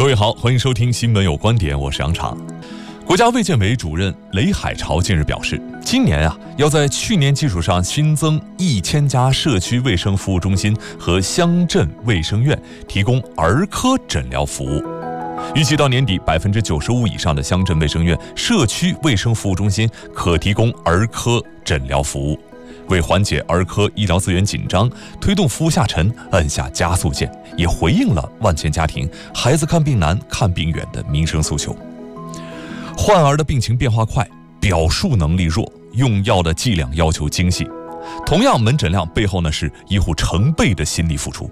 各位好，欢迎收听新闻有观点，我是杨畅。国家卫健委主任雷海潮近日表示，今年要在去年基础上新增1000家社区卫生服务中心和乡镇卫生院，提供儿科诊疗服务。预计到年底，95%以上的乡镇卫生院、社区卫生服务中心可提供儿科诊疗服务。为缓解儿科医疗资源紧张，推动服务下沉，按下加速键，也回应了万千家庭孩子看病难、看病远的民生诉求。患儿的病情变化快，表述能力弱，用药的剂量要求精细。同样门诊量背后是医护成倍的心力付出。